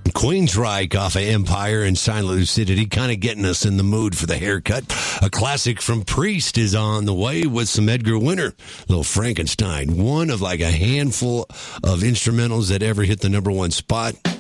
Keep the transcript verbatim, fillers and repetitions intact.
Queensryche off of Empire and Silent Lucidity, kind of getting us in the mood for the haircut. A classic from Priest is on the way with some Edgar Winter, Little Frankenstein, one of like a handful of instrumentals that ever hit the number one spot.